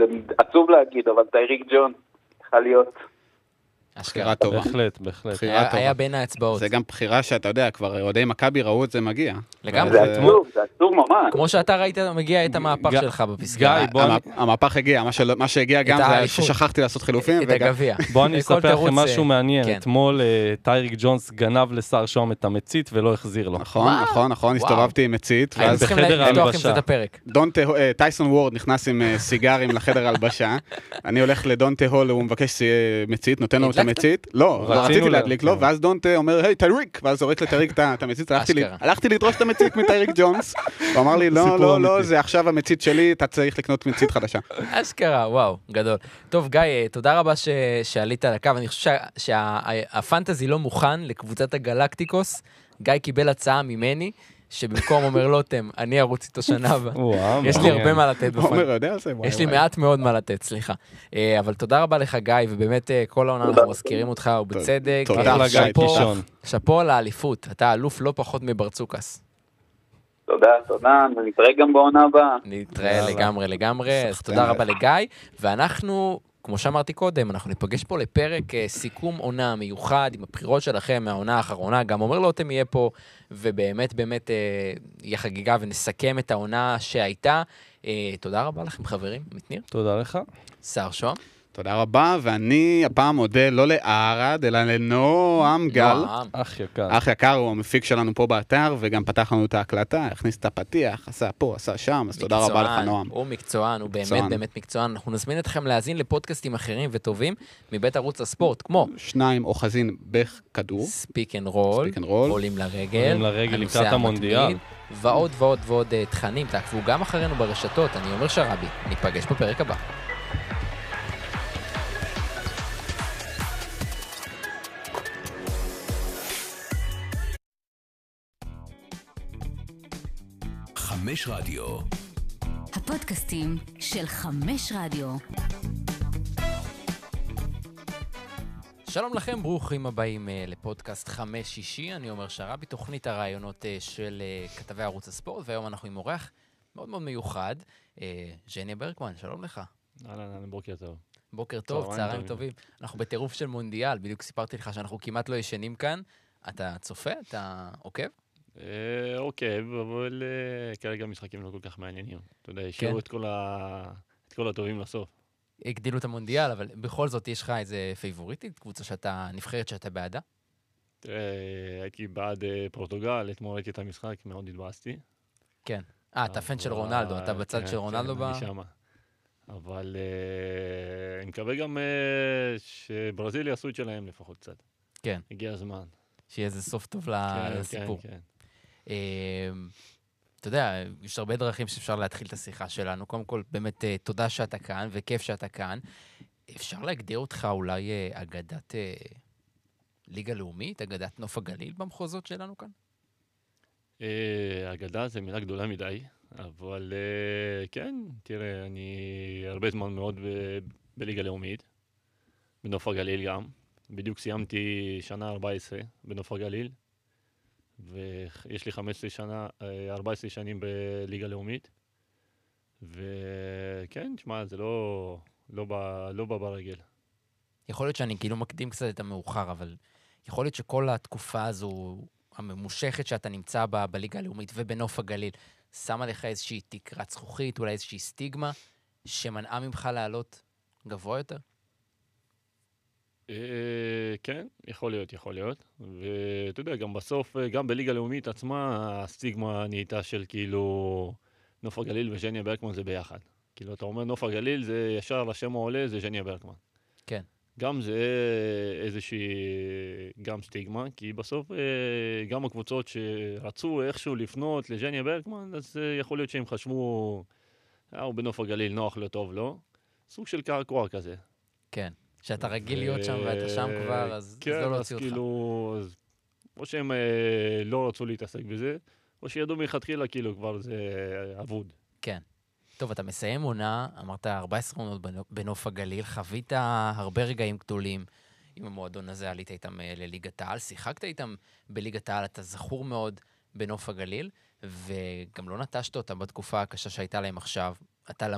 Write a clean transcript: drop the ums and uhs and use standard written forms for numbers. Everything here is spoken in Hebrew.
עצוב להגיד, אבל טייריק ג'ונס צריכה להיות... בחירה טובה. בהחלט. היה בין האצבעות. זה גם בחירה שאתה יודע, כבר אוהדי מכבי ראו את זה מגיע. לגמרי. זה עצוב ממש. כמו שאתה ראית, מגיע את המהפך שלך בפסגה. המהפך הגיע, מה שהגיע גם זה ששכחתי לעשות חילופים. את הגביע. בוא אני אספר לכם משהו מעניין. אתמול טייריק ג'ונס גנב לשר שום את המצית ולא החזיר לו. נכון, הסתובבתי עם מצית. היינו צריכים לפתוח עם זה את הפרק. טייסון וורד נכנס עם סיגרים לחדר הלבשה. אני הולך לדונטה הול, הוא מבקש מצית, נותן לו את המצית. לא, רציתי להדליק לו, ואז דונטה אומר, היי, טייריק, ואז זורק לטייריק את המצית. הלכתי לדרוש את המצית מטייריק ג'ונס, הוא אמר לי, לא, זה עכשיו המצית שלי, אתה צריך לקנות מצית חדשה. אשכרה, וואו, גדול. טוב, גיא, תודה רבה שעלית על הקו. אני חושב שהפנטזי לא מוכן לקבוצת הגלקטיקוס. גיא קיבל הצעה ממני, שבמקום אומר לוטם, אני ארוץ איתו שנה הבאה. יש לי הרבה מה לתת בפנטזי. יש לי מעט מאוד מה לתת, סליחה. אבל תודה רבה לך, גיא, ובאמת כל העונה אנחנו מזכירים אותך, ובצדק. תודה לגיא קישון. שפו על האליפות, אתה אלוף לא פחות מברצוקס. תודה, נתראה גם בעונה הבאה. נתראה לגמרי, אז תודה רבה לגיא, ואנחנו, כמו שאמרתי קודם, אנחנו ניפגש פה לפרק סיכום עונה מיוחד, עם הבחירות שלכם מהעונה האחרונה, גם אומר לו אתם יהיה פה, ובאמת יהיה חגיגה ונסכם את העונה שהייתה. תודה רבה לכם חברים, מתניר. תודה לך. שר שום. תודה רבה, ואני הפעם מודה לא לערד, אלא לנועם גל. אח יקר, הוא המפיק שלנו פה באתר, וגם פתח לנו את ההקלטה, הכניס את הפתיח, עשה פה, עשה שם, אז תודה רבה לך נועם. הוא מקצוען, הוא באמת מקצוען. אנחנו נזמין אתכם להאזין לפודקאסטים אחרים וטובים, מבית ערוץ הספורט, כמו 2 אוחזין בכדור, ספיק אנד רול, עולים לרגל, לקראת המונדיאל, ועוד תכנים, תעקבו גם אחרינו ברשתות. אני אומר שרבי, ניפגש בפרק הבא. חמש רדיו. הפודקאסטים של 5 רדיו. שלום לכם, ברוכים הבאים לפודקאסט 5 שישי. אני אומר שרבי, תוכנית הרעיונות של כתבי ערוץ הספורט, והיום אנחנו עם אורח מאוד מאוד מיוחד, ז'ניה ברקמן, שלום לך. בוקר טוב. בוקר טוב, צהריים טובים. אנחנו בטירוף של מונדיאל, בדיוק סיפרתי לך שאנחנו כמעט לא ישנים כאן. אתה צופה? אתה עוקב? עוקב, אבל כרגע משחקים לא כל כך מעניינים. אתה יודע, השאירו את כל הטובים לסוף. הגדילו את המונדיאל, אבל בכל זאת יש לך איזה פייבוריטית, קבוצה שאתה נבחרת שאתה בעדה? הייתי בעד פורטוגל, אתמול ראיתי את המשחק, מאוד התבאסתי. כן. אתה פן של רונלדו, אתה בצד של רונלדו כן, אני שמה. אבל אני מקווה גם שברזיל יעשו את שלהם לפחות קצת. כן. הגיע הזמן. שיהיה איזה סוף טוב לסיפור. כן. אתה יודע, יש הרבה דרכים שאפשר להתחיל את השיחה שלנו. קודם כל, באמת תודה שאתה כאן, וכיף שאתה כאן. אפשר להגדיר אותך אולי אגדת ליגה לאומית, אגדת נוף הגליל במחוזות שלנו כאן? אגדה זה מילה גדולה מדי, אבל כן, תראה, אני הרבה זמן מאוד בליגה לאומית, בנוף הגליל גם. בדיוק סיימתי שנה 14 בנוף הגליל, ויש לי 14 שנים בליגה לאומית, וכן, תשמע, זה לא בא ברגל. יכול להיות שאני כאילו מקדים קצת את המאוחר, אבל יכול להיות שכל התקופה הזו, הממושכת שאתה נמצא בליגה הלאומית ובנוף הגליל, שמה לך איזושהי תקרת זכוכית, אולי איזושהי סטיגמה, שמנעה ממך לעלות גבוה יותר? כן, יכול להיות. ואתה יודע, גם בסוף, גם בליגה לאומית עצמה, הסטיגמה נהייתה של כאילו נוף הגליל וז'ניה ברקמן זה ביחד. כאילו, אתה אומר נוף הגליל, זה ישר לשם העולה, זה ז'ניה ברקמן. כן. גם זה איזושהי, גם סטיגמה, כי בסוף גם הקבוצות שרצו איכשהו לפנות לז'ניה ברקמן, אז יכול להיות שהם חשבו, הוא בנוף הגליל נוח לו טוב, לא? סוג של קרקוע כזה. כן. שאתה רגיל להיות שם ואתה שם כבר, אז לא להוציא אותך. כאילו, או שהם לא רצו להתעסק בזה, או שידעו מלכתחילה, כאילו, כבר זה אבוד. כן. טוב, אתה מסיים עונה, אמרת 14 עונות בנוף הגליל, חווית הרבה רגעים גדולים עם המועדון הזה, עלית איתם לליגת העל, שיחקת איתם בליגת העל, אתה זכור מאוד בנוף הגליל, וגם לא נטשת אותם בתקופה הקשה שהייתה להם עכשיו. אתה